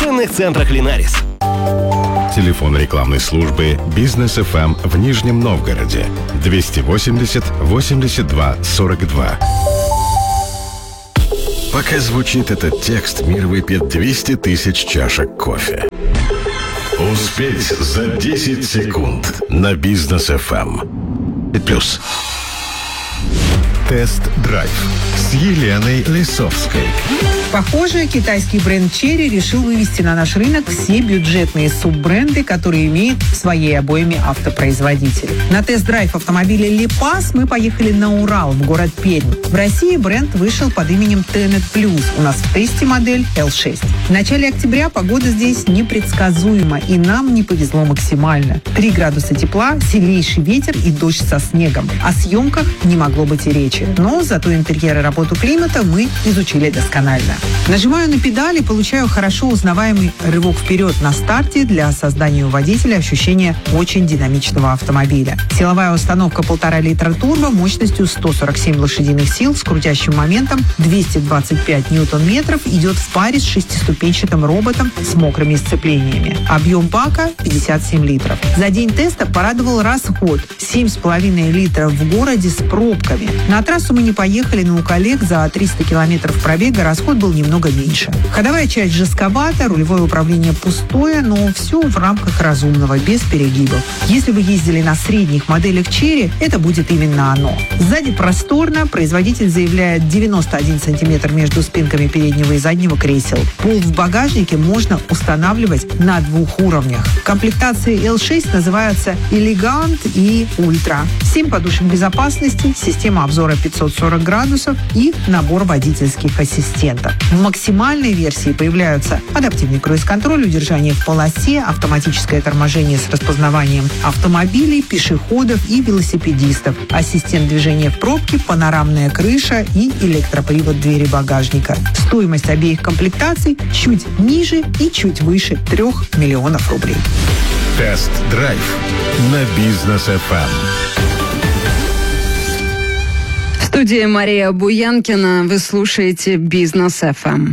торговельных центрах «Линарис». Телефон рекламной службы «Бизнес ФМ» в Нижнем Новгороде 280 82 42. Пока звучит этот текст, мир выпьет 200 тысяч чашек кофе. Успеть за 10 секунд на Бизнес ФМ. Плюс. Тест-драйв с Еленой Лисовской. Похоже, китайский бренд Chery решил вывести на наш рынок все бюджетные суббренды, которые имеет в своей обойме автопроизводитель. На тест-драйв автомобиля Лепас мы поехали на Урал, в город Пермь. В России бренд вышел под именем Tenet Plus. У нас в тесте модель L6. В начале октября погода здесь непредсказуема, и нам не повезло максимально. 3 градуса тепла, сильнейший ветер и дождь со снегом. О съемках не могло быть и речи. Но зато интерьер и работу климата мы изучили досконально. Нажимаю на педали, получаю хорошо узнаваемый рывок вперед на старте для создания у водителя ощущения очень динамичного автомобиля. Силовая установка 1,5 литра турбо мощностью 147 лошадиных сил с крутящим моментом 225 ньютон-метров идет в паре с шестиступенчатым роботом с мокрыми сцеплениями. Объем бака 57 литров. За день теста порадовал расход 7,5 литров в городе с пробками. На трассу мы не поехали, но у коллег за 300 километров пробега расход был немного меньше. Ходовая часть жестковата, рулевое управление пустое, но все в рамках разумного, без перегибов. Если вы ездили на средних моделях Chery, это будет именно оно. Сзади просторно, производитель заявляет 91 сантиметр между спинками переднего и заднего кресел. Пол в багажнике можно устанавливать на 2 уровнях. Комплектации L6 называются Elegant и Ultra. 7 подушек безопасности, система обзора 540 градусов и набор водительских ассистентов. В максимальной версии появляются адаптивный круиз-контроль, удержание в полосе, автоматическое торможение с распознаванием автомобилей, пешеходов и велосипедистов, ассистент движения в пробке, панорамная крыша и электропривод двери багажника. Стоимость обеих комплектаций чуть ниже и чуть выше 3 миллионов рублей. Тест-драйв на Бизнес ФМ. Студия Мария Буянкина. Вы слушаете Бизнес ФМ.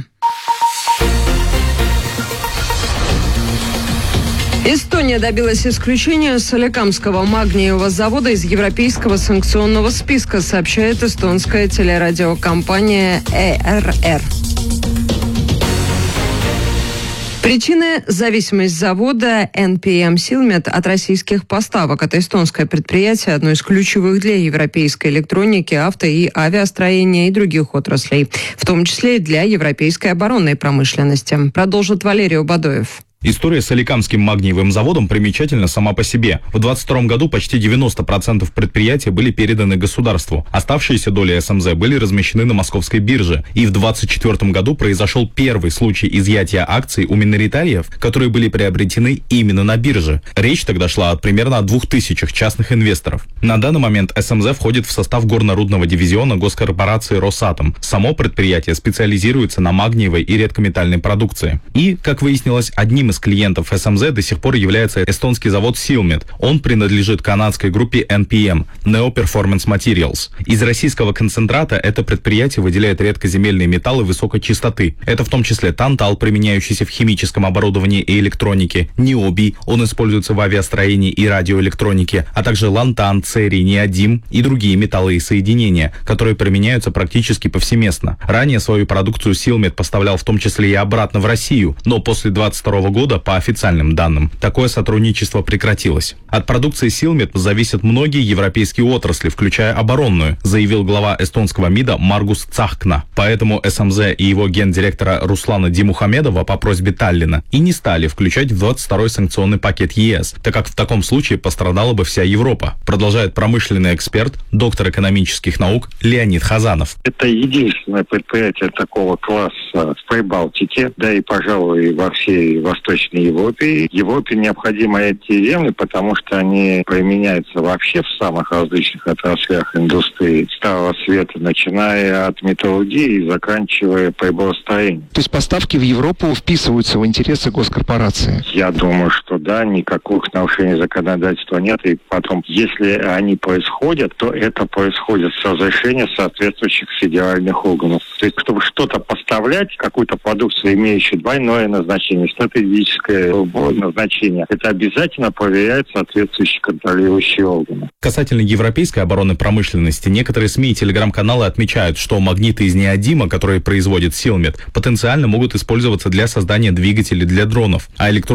Эстония добилась исключения Соликамского магниевого завода из европейского санкционного списка, сообщает эстонская телерадиокомпания ЭРР. Причины – зависимость завода NPM Silmet от российских поставок. Это эстонское предприятие, одно из ключевых для европейской электроники, авто- и авиастроения и других отраслей, в том числе и для европейской оборонной промышленности. Продолжит Валерий Бадоев. История с Соликамским магниевым заводом примечательна сама по себе. В 2022 году почти 90% предприятия были переданы государству. Оставшиеся доли СМЗ были размещены на московской бирже. И в 2024 году произошел первый случай изъятия акций у миноритариев, которые были приобретены именно на бирже. Речь тогда шла от примерно 2000 частных инвесторов. На данный момент СМЗ входит в состав горно-рудного дивизиона госкорпорации «Росатом». Само предприятие специализируется на магниевой и редкометальной продукции. И, как выяснилось, одним из клиентов СМЗ до сих пор является эстонский завод Silmet. Он принадлежит канадской группе NPM – Neo Performance Materials. Из российского концентрата это предприятие выделяет редкоземельные металлы высокой чистоты. Это в том числе тантал, применяющийся в химическом оборудовании и электронике, ниобий, он используется в авиастроении и радиоэлектронике, а также лантан, церий, неодим и другие металлы и соединения, которые применяются практически повсеместно. Ранее свою продукцию Silmet поставлял в том числе и обратно в Россию, но после 2022 года, по официальным данным, такое сотрудничество прекратилось. От продукции Silmet зависят многие европейские отрасли, включая оборонную, заявил глава эстонского МИДа Маргус Цахкна. Поэтому СМЗ и его гендиректора Руслана Димухамедова по просьбе Таллина и не стали включать в 22-й санкционный пакет ЕС, так как в таком случае пострадала бы вся Европа, продолжает промышленный эксперт, доктор экономических наук Леонид Хазанов. Это единственное предприятие такого класса в Прибалтике, да и, пожалуй, во всей Восточной Европе. Европе необходимы эти земли, потому что они применяются вообще в самых различных отраслях индустрии Старого Света, начиная от металлургии и заканчивая приборостроением. То есть поставки в Европу вписываются в интересы госкорпорации? Я думаю, что да, никаких нарушений законодательства нет. И потом, если они происходят, то это происходит с разрешения соответствующих федеральных органов. То есть, чтобы что-то поставлять, какую-то продукцию, имеющую двойное назначение, стратегическое назначение, это обязательно проверяет соответствующие контролирующие органы. Касательно европейской оборонной промышленности, некоторые СМИ и телеграм-каналы отмечают, что магниты из неодима, которые производит Силмет, потенциально могут использоваться для создания двигателей для дронов, а